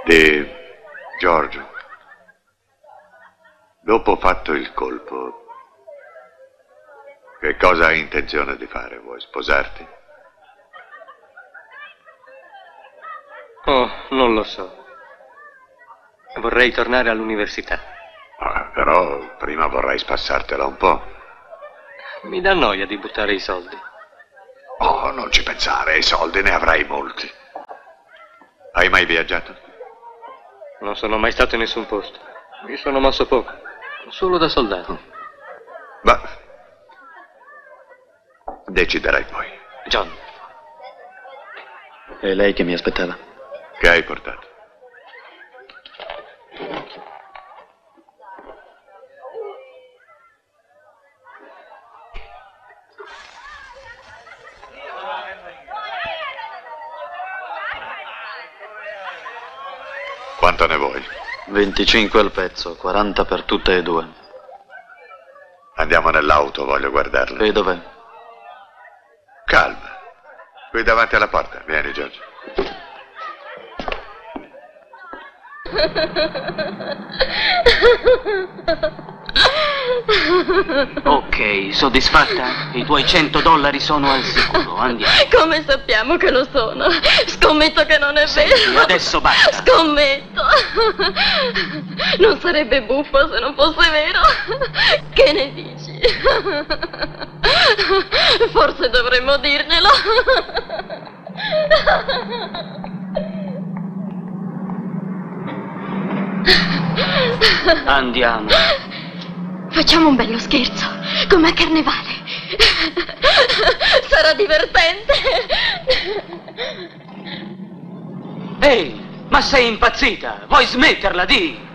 Di Giorgio. Dopo fatto il colpo, che cosa hai intenzione di fare? Vuoi sposarti? Oh, non lo so. Vorrei tornare all'università. Però prima vorrei spassartela un po'. Mi dà noia di buttare i soldi. Oh, non ci pensare, i soldi ne avrai molti. Hai mai viaggiato? Non sono mai stato in nessun posto. Mi sono mosso poco, solo da soldato. Ma deciderai poi. John. È lei che mi aspettava? Che hai portato? Quanto ne vuoi? 25 al pezzo, 40 per tutte e due. Andiamo nell'auto, voglio guardarla. E dov'è? Calma. Qui davanti alla porta. Vieni, Giorgio. Ok, soddisfatta? I tuoi $100 sono al sicuro, andiamo. Come sappiamo che lo sono? Scommetto che non è vero. Adesso basta. Scommetto. Non sarebbe buffo se non fosse vero. Che ne dici? Forse dovremmo dirglielo. Andiamo. Facciamo un bello scherzo, come a carnevale. Sarà divertente. Ehi, ma sei impazzita? Vuoi smetterla, di?